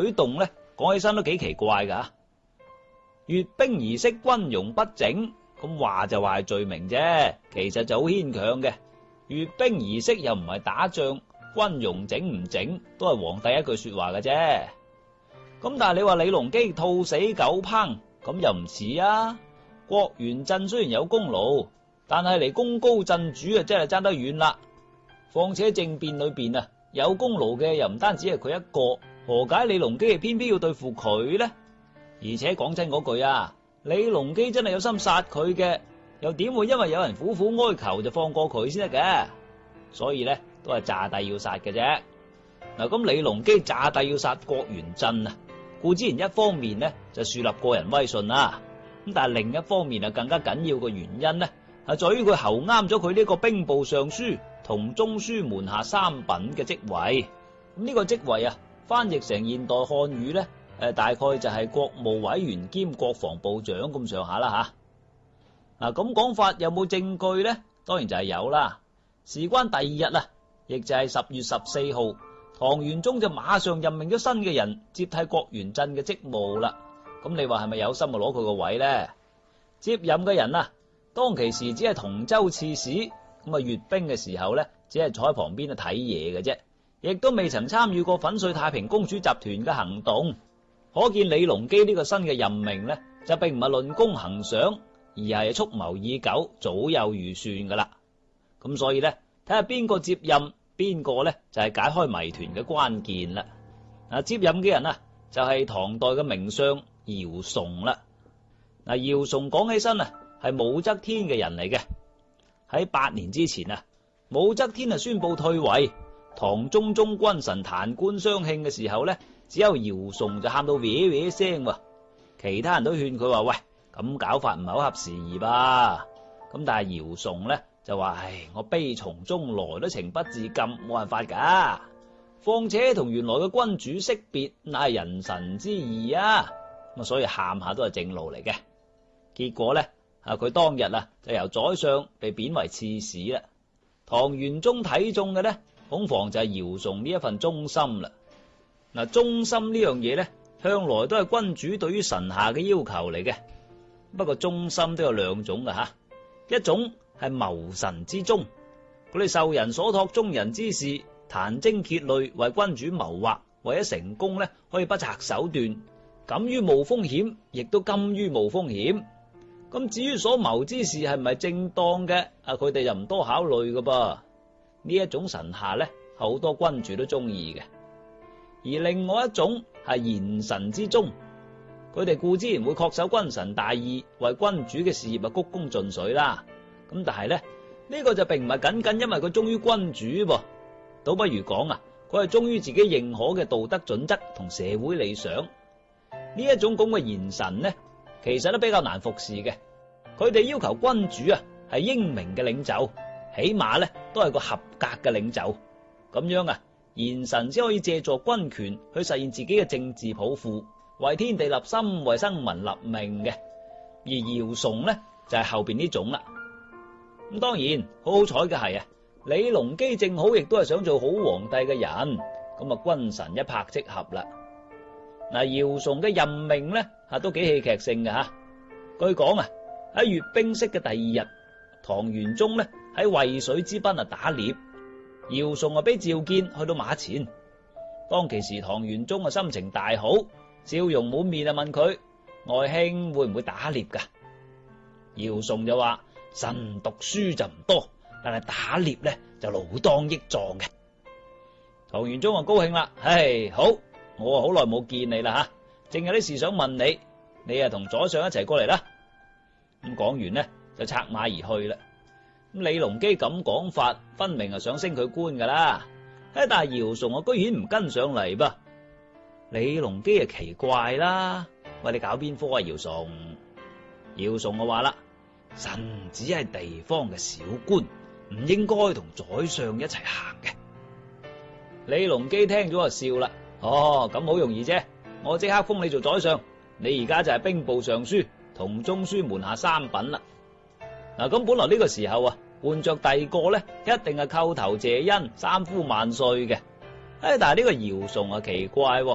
舉動呢，講起身都幾奇怪噶。閱兵儀式軍容不整，咁話就話係罪名啫，其實就好牽強嘅。閱兵儀式又唔係打仗，軍容整唔整都係皇帝一句說話嘅啫。咁但係你話李隆基兔死狗烹，咁又唔似啊。郭元振雖然有功勞，但係離功高震主啊，真係爭得遠啦。況且政變裏邊啊，有功勞嘅又唔單止係佢一個，何解李隆基偏偏要對付佢呢？而且講真嗰句啊，李隆基真係有心殺佢嘅，又點會因為有人苦苦哀求就放過佢先得嘅？所以咧都係詐帝要殺嘅啫。嗱，咁李隆基詐帝要殺郭元振啊，固之然一方面呢就樹立個人威信啦，咁但係另一方面啊更加緊要嘅原因呢係在於佢候啱咗佢呢個兵部尚書同中書門下三品嘅職位。咁呢個職位啊，翻譯成現代漢語呢，大概就係國務委員兼國防部長咁上下啦吓。嗱，咁講法有冇證據呢？當然就係有啦。事關第二日啊，亦就係10月14號，唐玄宗就馬上任命咗新嘅人接替郭元振嘅職務啦。咁你話係咪有心就攞佢個位呢？接任嘅人啊，當其時只係同州刺史，咁啊閱兵嘅時候呢，只係坐喺旁邊睇嘢嘅啫，亦都未曾參與過粉碎太平公主集團嘅行動。可見李隆基呢個新嘅任命呢，就並唔係論功行賞，而係蓄謀已久，早有預算噶啦。咁所以呢，睇下邊個接任，邊個呢就係解開謎團嘅關鍵啦。嗱，接任嘅人啊，就係唐代嘅名相姚崇啦。嗱，姚崇講起身啊，係武則天嘅人嚟嘅。喺8年之前啊，武則天啊宣布退位，唐中宗君臣彈冠相慶嘅時候呢，只有姚崇就喊到嗚嗚聲喎。其他人都勸佢話：喂，咁搞法唔係好合時宜吧？咁但係姚崇呢就話：唉，我悲從中來都情不自禁，冇辦法噶。況且同原來嘅君主惜別，乃係人臣之義啊。咁所以喊下都係正路嚟嘅。結果呢，佢當日啊就由宰相被貶為刺史啦。唐玄宗睇中嘅呢，恐防就係姚崇呢一份忠心啦。嗱，忠心呢樣嘢呢，向來都係君主對於臣下嘅要求嚟嘅。不過忠心都有兩種噶吓，一種係謀臣之忠，佢哋受人所託忠人之事，殫精竭慮為君主謀劃，為咗成功呢，可以不擇手段，敢於冒風險，亦都甘於冒風險。咁至於所謀之事係唔係正當嘅，佢哋就唔多考慮噶噃。呢一種臣下呢，好多君主都中意嘅。而另外一種係賢臣之忠，佢哋固之然會恪守君臣大義，為君主嘅事業鞠躬盡瘁啦。咁但係呢，呢個就並唔係僅僅因為佢忠於君主噃，倒不如講啊，佢係忠於自己認可嘅道德準則同社會理想。呢一種咁嘅賢臣呢，其實都比較難服侍嘅。佢哋要求君主啊係英明嘅領袖，起碼呢都係個合格嘅領袖。咁樣啊，賢臣先可以借助軍權去實現自己嘅政治抱負，為天地立心，為生民立命嘅。而姚崇呢，就係後邊呢種啦。咁當然好好彩嘅係啊，李隆基正好亦都係想做好皇帝嘅人，咁啊君臣一拍即合啦。嗱，姚崇嘅任命呢都幾戲劇性嘅吓。據講啊，喺閱兵式嘅第二日，唐玄宗呢喺渭水之濱打獵，姚崇啊俾召見去到馬前。當其時唐玄宗心情大好，笑容滿面問佢：外卿會唔會打獵噶？姚崇就話：臣讀書就唔多，但係打獵呢就老當益壯嘅。唐玄宗啊高興啦，唉，好，我好耐冇見你啦吓，正有啲事想問你，你啊同宰相一齊過嚟啦。咁講完呢就策馬而去啦。咁李隆基咁講法，分明係想升佢官噶啦，但係姚崇啊居然唔跟上嚟噃。李隆基啊奇怪啦，喂，你搞邊科啊姚崇？姚崇啊話啦：臣只係地方嘅小官，唔應該同宰相一齊行嘅。李隆基聽咗就笑啦：哦，咁好容易啫，我即刻封你做宰相，你而家就係兵部尚書同中書門下三品啦。嗱，咁本來呢個時候啊，換着第二個呢，一定係叩頭謝恩、三呼萬歲嘅。但係呢個姚崇啊奇怪，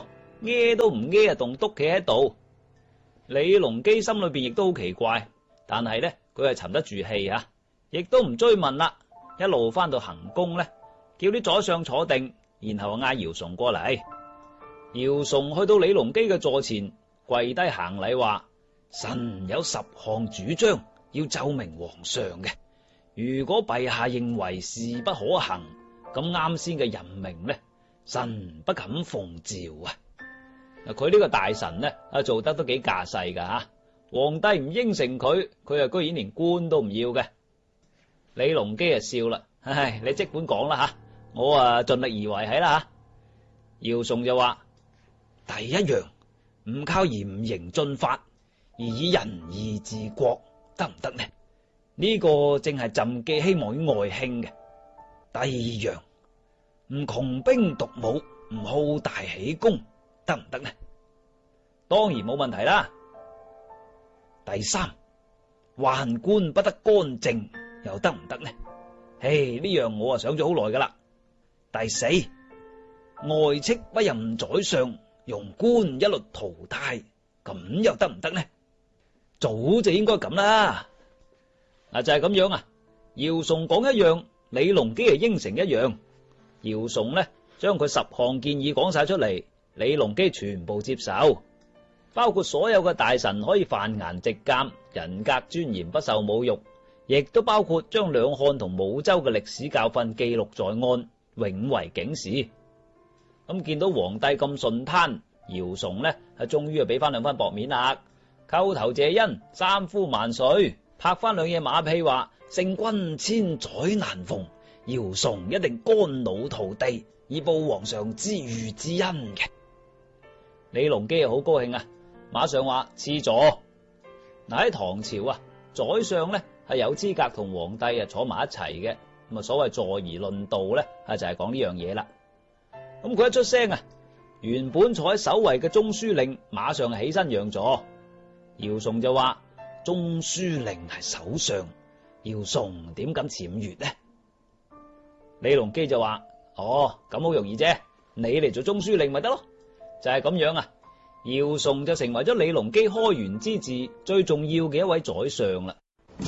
孭都唔孭啊，棟篤企喺度。李隆基心裏邊亦都好奇怪，但係咧佢係沉得住氣啊，亦都唔追問啦，一路翻到行宮咧，叫啲宰相坐定，然後嗌姚崇過嚟。姚崇去到李隆基嘅座前，跪低行禮話：臣有10項主張要奏明皇上嘅，如果陛下認為事不可行，咁啱先嘅任命呢，臣不敢奉詔啊！佢呢個大臣呢，做得都幾架勢噶吓，皇帝唔應承佢，佢居然連官都唔要嘅。李隆基笑啦，唉，你即管講啦吓，我盡力而為係啦吓。姚崇就話：第一樣，唔靠嚴刑峻法，而以仁義治國，得唔得呢？呢個正係朕寄希望於外卿嘅。第二樣，唔窮兵黷武，唔好大喜功，得唔得呢？當然冇問題啦。第三，宦官不得干政，又得唔得呢？呢樣我想咗好耐噶啦。第四，外戚不任宰相，用官一律淘汰，咁又得唔得呢？早就應該咁啦。就係咁樣啊。姚崇講一樣，李隆基應承一樣。姚崇呢，將佢10項建議講晒出嚟，李隆基全部接受，包括所有嘅大臣可以犯顏直諫，人格尊嚴不受侮辱，亦都包括將兩漢同武周嘅歷史教訓記錄在案，永為警示。咁見到皇帝咁順攤，姚崇呢終於俾翻2分薄面啦，叩頭謝恩，3呼萬歲，拍翻2嘢馬屁話：聖君千載難逢，姚崇一定肝腦塗地，以報皇上知遇之恩嘅。李隆基好高興啊，馬上話賜座。喺唐朝啊，宰相呢係有資格同皇帝坐埋一齊嘅，咁所謂坐而論道呢，就係講呢樣嘢啦。咁佢一出聲啊，原本坐喺首位嘅中書令馬上起身讓座。姚崇就話：中書令係首相，姚崇點敢僭越呢？李隆基就話：咁好容易啫，你嚟做中書令咪得咯。就係咁樣啊，姚崇就成為咗李隆基開元之治最重要嘅一位宰相啦。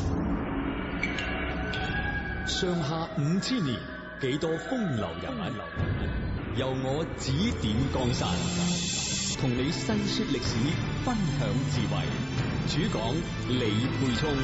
上下5000年，幾多風流人物，由我指點江山，同你細說歷史，分享智慧。主講李沛聰。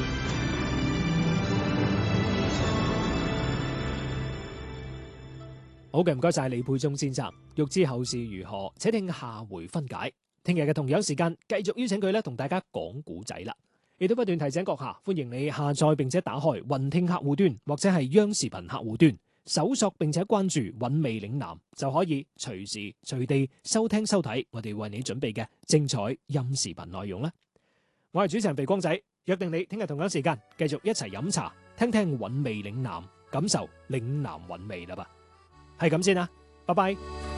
好嘅，唔該晒李沛聰先生。欲知後事如何，且聽下回分解。聽日嘅同樣時間，繼續邀請佢咧同大家講古仔啦。亦都不斷提醒閣下，歡迎你下載並且打開雲聽客戶端或者係央視頻客戶端，搜索並且關注韻味嶺南，就可以隨時隨地收聽收睇我哋為你準備嘅精彩音視頻內容啦。我係主持人肥光仔，約定你聽日同樣時間繼續一齊飲茶，聽聽韻味嶺南，感受嶺南韻味啦吧。係咁先啦，拜拜。